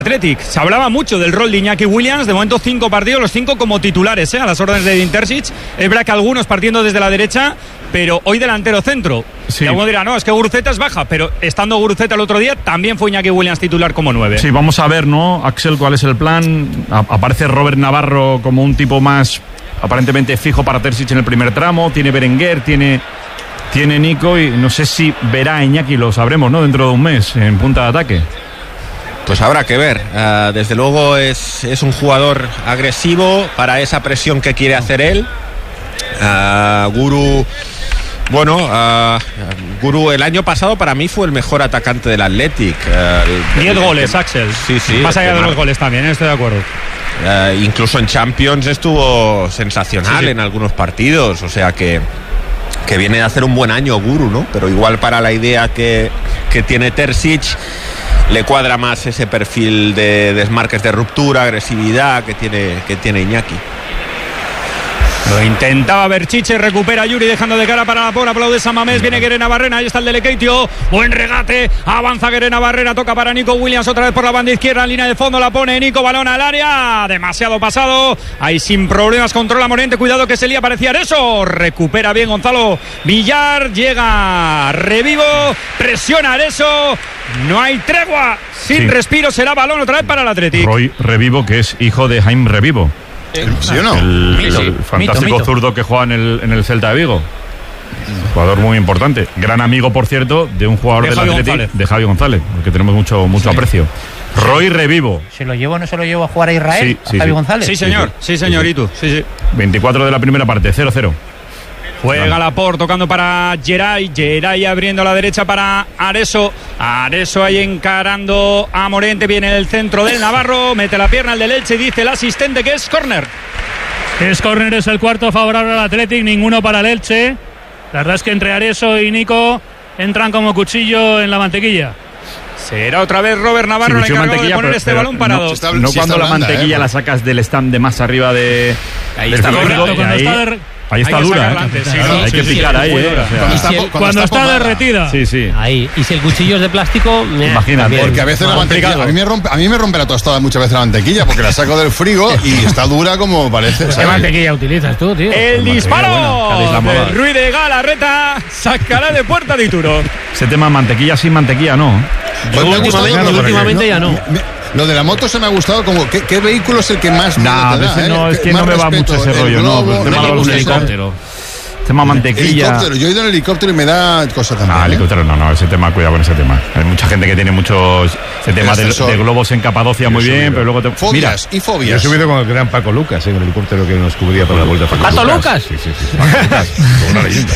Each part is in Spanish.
Athletic. Se hablaba mucho del rol de Iñaki Williams, de momento 5 partidos, los 5 como titulares, a las órdenes de Edin Terzic. Es verdad que algunos partiendo desde la derecha, pero hoy delantero centro. Sí. Y alguno dirá, no, es que Guruceta es baja, pero estando Guruceta el otro día, también fue Iñaki Williams titular como 9. Sí, vamos a ver, ¿no, Axel, cuál es el plan? Aparece Robert Navarro como un tipo más aparentemente fijo para Terzic en el primer tramo, tiene Berenguer, tiene Nico, y no sé si verá a Iñaki, lo sabremos, ¿no?, dentro de un mes en punta de ataque. Pues habrá que ver. Desde luego es un jugador agresivo para esa presión que quiere hacer él. Guru, bueno, Guru el año pasado para mí fue el mejor atacante del Athletic. 10 goles, Axel. Sí. Más allá de los goles también, estoy de acuerdo. Incluso en Champions estuvo sensacional en algunos partidos. O sea que viene de hacer un buen año Guru, ¿no? Pero igual para la idea que tiene Terzic le cuadra más ese perfil de desmarques de ruptura, agresividad que tiene Iñaki. Lo intentaba Berchiche, recupera Yuri dejando de cara para la por, aplaude San Mamés, viene Guerena Barrena, ahí está el de Lekeitio, buen regate, avanza Guerena Barrena, toca para Nico Williams otra vez por la banda izquierda, en línea de fondo la pone Nico, balón al área, demasiado pasado, ahí sin problemas controla Morente, cuidado que se lía, parecía Areso, recupera bien Gonzalo Villar, llega Revivo, presiona Areso, no hay tregua, sin respiro, será balón otra vez para el Athletic. Roy Revivo, que es hijo de Jaime Revivo. ¿Sí o no? El fantástico zurdo que juega en el Celta de Vigo. Un jugador muy importante. Gran amigo, por cierto, de un jugador del Athletic, de Javi González, porque tenemos mucho aprecio. Roy Revivo. ¿Se lo llevo o no se lo llevo a jugar a Israel? ¿A Javi González? Sí, señor. Sí, señorito. Sí. 24 de la primera parte, 0-0. Juega Laporte tocando para Geray abriendo a la derecha para Areso ahí encarando a Morente, viene el centro del Navarro, mete la pierna al del Elche y dice el asistente que es córner. Es córner, es el cuarto favorable al Athletic, ninguno para el Elche. La verdad es que entre Areso y Nico entran como cuchillo en la mantequilla. Será otra vez Robert Navarro el encargado de poner este balón parado. No cuando la mantequilla la sacas del stand de más arriba de... Ahí está correcto, ahí está dura, hay que picar ahí, cuando está derretida. Sí. Ahí. Y si el cuchillo es de plástico, imagínate. Porque a veces la mantequilla, a mí me rompe la tostada muchas veces la mantequilla, porque la saco del frigo y está dura como parece. ¿Qué mantequilla utilizas tú, tío? El disparo de Ruiz de Galarreta sacará de puerta de Ituro. Ese tema mantequilla sin mantequilla, no. Últimamente ya no. Lo de la moto se me ha gustado, como ¿qué vehículo es el que más te da? Es que no me va mucho ese rollo, no. El tema de los helicópteros. Tema mantequilla. Yo he ido en helicóptero y me da cosa también. Helicóptero no, ese tema, cuidado con ese tema. Hay mucha gente que tiene muchos. Ese tema de globos en Capadocia muy bien, pero luego fobias. Yo he subido con el gran Paco Lucas en el helicóptero que nos cubría para la vuelta. ¿Paco Lucas? Sí. Paco Lucas, una leyenda.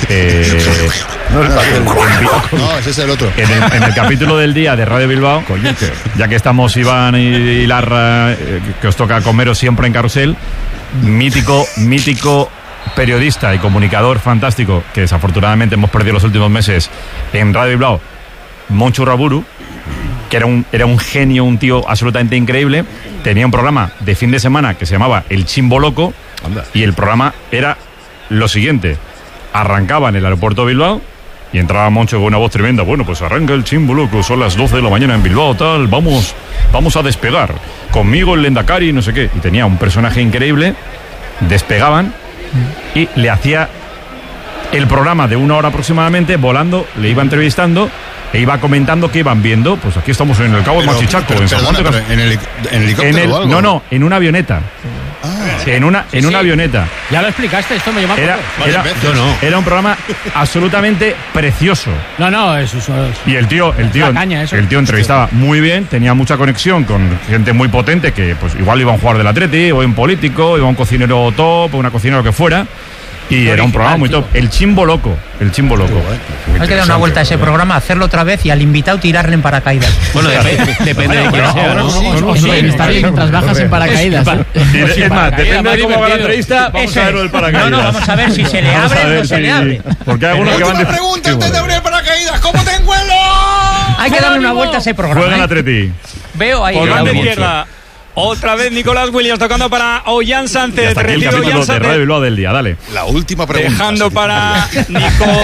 No, ese es el otro. En el capítulo del día de Radio Bilbao, ya que estamos Iván y Larra, que os toca comeros siempre en carrusel, mítico periodista y comunicador fantástico que desafortunadamente hemos perdido los últimos meses en Radio Bilbao, Moncho Uraburu, que era un genio, un tío absolutamente increíble. Tenía un programa de fin de semana que se llamaba El Chimbo Loco. Y el programa era lo siguiente: arrancaba en el aeropuerto de Bilbao y entraba Moncho con una voz tremenda. Bueno, pues arranca el Chimbo Loco, son las 12 de la mañana en Bilbao, tal, vamos a despegar, conmigo el Lendakari, no sé qué. Y tenía un personaje increíble, despegaban y le hacía el programa de 1 hora aproximadamente, volando, le iba entrevistando e iba comentando qué iban viendo. Pues aquí estamos en el Cabo de Machichaco, en San Juan de Cas... ¿En helicóptero o algo? No, en una avioneta. En una avioneta. Ya lo explicaste, esto me llama. Era un programa absolutamente precioso. No, eso. Y el tío entrevistaba muy bien, tenía mucha conexión con gente muy potente que pues igual iba a un jugador del Atleti, o un político, iba a un cocinero top, o una cocinera, lo que fuera. Y era un programa muy top. El Chimbo Loco. Hay que dar una vuelta a ese programa, hacerlo otra vez y al invitado tirarle en paracaídas. Bueno, depende de quién sea, ¿no? Estar bien mientras bajas en paracaídas. Es más, depende de cómo va la entrevista, vamos a ver el paracaídas. No, vamos a ver si se le abre o no se le abre. Porque hay algunos que van de... pregunta antes de abrir el paracaídas, ¿cómo te encuentro? Hay que darle una vuelta a ese programa. Juega el Atleti. Veo ahí. Por banda izquierda. Otra vez Nicolás Williams tocando para Ollán Sánchez. Hasta aquí el capítulo de Radio Bilbao del día, dale. La última pregunta. Dejando para Nico.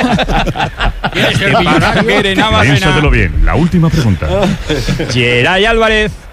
Para Guerena Barrena. Piénsatelo bien, la última pregunta. Geray Álvarez.